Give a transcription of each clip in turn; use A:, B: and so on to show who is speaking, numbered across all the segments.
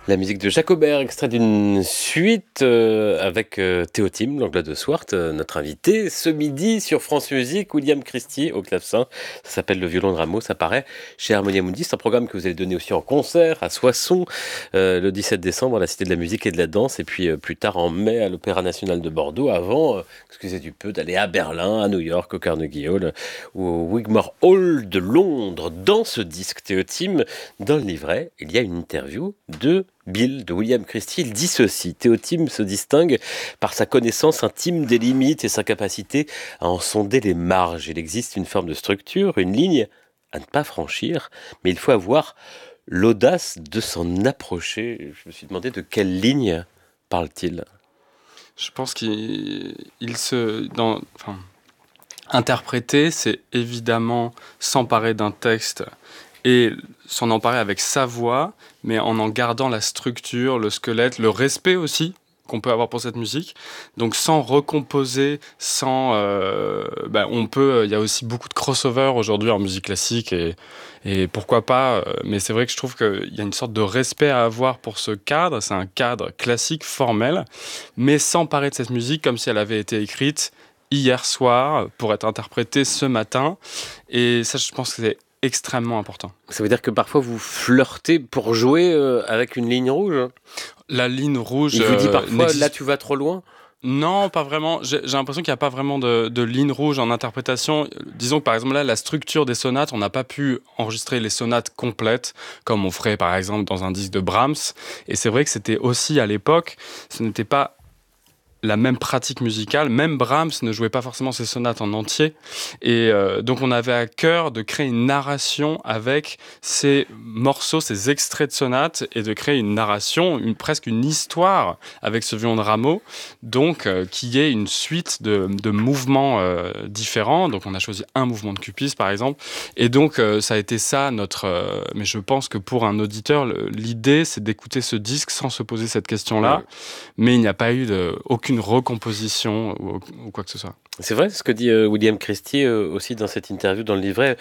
A: La musique de Jacobert, extrait d'une suite avec Théotime, l'Anglois de Swart, notre invité, ce midi sur France Musique, William Christie au clavecin. Ça s'appelle Le violon de Rameau, ça paraît chez Harmonia Mundi. C'est un programme que vous allez donner aussi en concert à Soissons le 17 décembre à la Cité de la musique et de la danse, et puis plus tard en mai à l'Opéra national de Bordeaux, avant, excusez du peu, d'aller à Berlin, à New York, au Carnegie Hall ou au Wigmore Hall de Londres. Dans ce disque Théotime, dans le livret, il y a une interview de Bill, de William Christie. Il dit ceci: Théotime se distingue par sa connaissance intime des limites et sa capacité à en sonder les marges. Il existe une forme de structure, une ligne à ne pas franchir, mais il faut avoir l'audace de s'en approcher. Je me suis demandé de quelle ligne parle-t-il.
B: Je pense interpréter, c'est évidemment s'emparer d'un texte et s'en emparer avec sa voix, mais en gardant la structure, le squelette, le respect aussi qu'on peut avoir pour cette musique. Donc sans recomposer, il y a aussi beaucoup de crossover aujourd'hui en musique classique et pourquoi pas, mais c'est vrai que je trouve qu'il y a une sorte de respect à avoir pour ce cadre. C'est un cadre classique, formel, mais s'emparer de cette musique comme si elle avait été écrite hier soir pour être interprétée ce matin. Et ça, je pense que c'est extrêmement important.
A: Ça veut dire que parfois vous flirtez pour jouer avec une ligne rouge?
B: La ligne rouge.
A: Il vous dit parfois, là tu vas trop loin?
B: Non, pas vraiment. J'ai l'impression qu'il n'y a pas vraiment de ligne rouge en interprétation. Disons que par exemple là, la structure des sonates, on n'a pas pu enregistrer les sonates complètes comme on ferait par exemple dans un disque de Brahms. Et c'est vrai que c'était aussi à l'époque, ce n'était pas la même pratique musicale. Même Brahms ne jouait pas forcément ses sonates en entier. Et donc on avait à cœur de créer une narration avec ces morceaux, ces extraits de sonates, et de créer une narration, presque une histoire avec ce violon de Rameau, donc qui est une suite de mouvements différents. Donc on a choisi un mouvement de Cupis par exemple. Et donc ça a été ça notre... mais je pense que pour un auditeur, l'idée c'est d'écouter ce disque sans se poser cette question-là. Ouais. Mais il n'y a pas eu aucune recomposition ou quoi que ce soit.
A: C'est vrai ce que dit William Christie aussi dans cette interview dans le livret,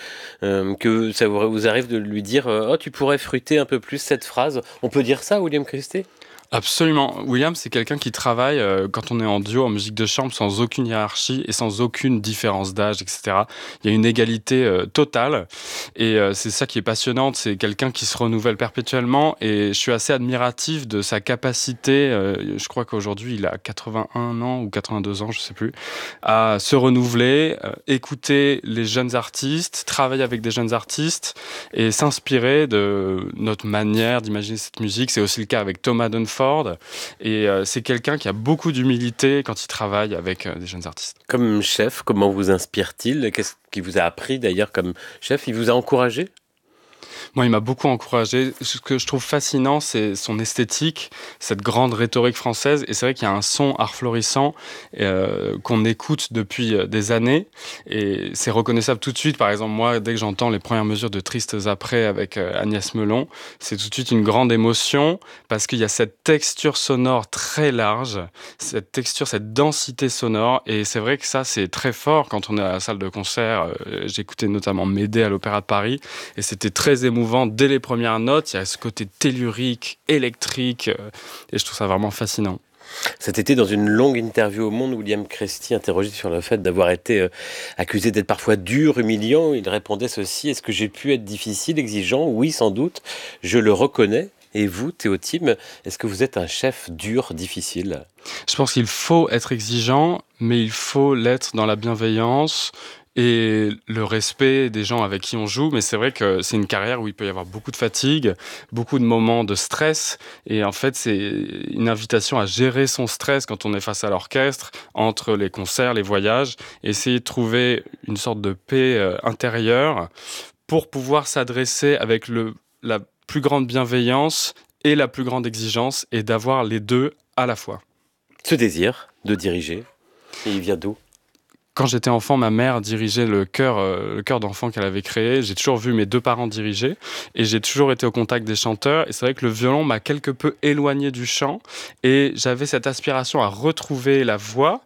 A: que ça vous arrive de lui dire oh, tu pourrais fruiter un peu plus cette phrase. On peut dire ça, William Christie?
B: Absolument. William, c'est quelqu'un qui travaille quand on est en duo en musique de chambre sans aucune hiérarchie et sans aucune différence d'âge, etc. Il y a une égalité totale et c'est ça qui est passionnant. C'est quelqu'un qui se renouvelle perpétuellement et je suis assez admiratif de sa capacité, je crois qu'aujourd'hui il a 81 ans ou 82 ans, je sais plus, à se renouveler, écouter les jeunes artistes, travailler avec des jeunes artistes et s'inspirer de notre manière d'imaginer cette musique. C'est aussi le cas avec Thomas Dunford. Et c'est quelqu'un qui a beaucoup d'humilité quand il travaille avec des jeunes artistes.
A: Comme chef, comment vous inspire-t-il? Qu'est-ce qu'il vous a appris d'ailleurs comme chef? Il vous a encouragé?
B: Moi, il m'a beaucoup encouragé. Ce que je trouve fascinant, c'est son esthétique, cette grande rhétorique française. Et c'est vrai qu'il y a un son art florissant qu'on écoute depuis des années. Et c'est reconnaissable tout de suite. Par exemple, moi, dès que j'entends les premières mesures de Tristes après avec Agnès Melon, c'est tout de suite une grande émotion parce qu'il y a cette texture sonore très large, cette texture, cette densité sonore. Et c'est vrai que ça, c'est très fort quand on est à la salle de concert. J'écoutais notamment Médée à l'Opéra de Paris et c'était très émouvant dès les premières notes. Il y a ce côté tellurique, électrique, et je trouve ça vraiment fascinant.
A: Cet été, dans une longue interview au Monde, William Christie, interrogé sur le fait d'avoir été accusé d'être parfois dur, humiliant, il répondait ceci: est-ce que j'ai pu être difficile, exigeant? Oui, sans doute, je le reconnais. Et vous, Théotime, est-ce que vous êtes un chef dur, difficile?
B: Je pense qu'il faut être exigeant, mais il faut l'être dans la bienveillance et le respect des gens avec qui on joue. Mais c'est vrai que c'est une carrière où il peut y avoir beaucoup de fatigue, beaucoup de moments de stress. Et en fait, c'est une invitation à gérer son stress quand on est face à l'orchestre, entre les concerts, les voyages, et essayer de trouver une sorte de paix intérieure pour pouvoir s'adresser avec la plus grande bienveillance et la plus grande exigence, et d'avoir les deux à la fois.
A: Ce désir de diriger, et il vient d'où?
B: Quand j'étais enfant, ma mère dirigeait le chœur d'enfant qu'elle avait créé. J'ai toujours vu mes deux parents diriger et j'ai toujours été au contact des chanteurs. Et c'est vrai que le violon m'a quelque peu éloigné du chant et j'avais cette aspiration à retrouver la voix,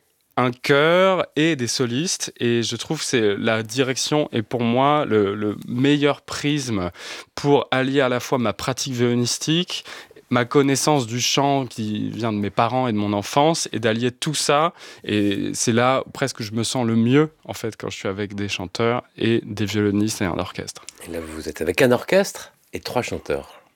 B: un chœur et des solistes. Et je trouve que la direction est pour moi le meilleur prisme pour allier à la fois ma pratique violonistique, ma connaissance du chant qui vient de mes parents et de mon enfance et d'allier tout ça. Et c'est là presque que je me sens le mieux, en fait, quand je suis avec des chanteurs et des violonistes et un orchestre.
A: Et là, vous êtes avec un orchestre et 3 chanteurs.